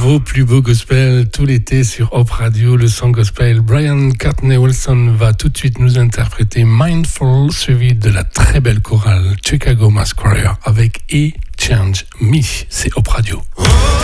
vos plus beaux gospels tout l'été sur Hop Radio, le son gospel. Brian Courtney Wilson va tout de suite nous interpréter Mindful, suivi de la très belle chorale Chicago Mass Choir avec E Change Me. C'est Hop Radio.